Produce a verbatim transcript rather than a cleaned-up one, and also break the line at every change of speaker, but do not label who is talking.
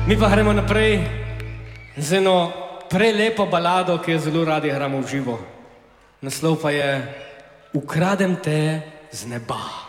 Mi pa gremo naprej z eno prelepo balado, ki jo zelo radi igramo v živo. Naslov pa je Ukradem te z neba.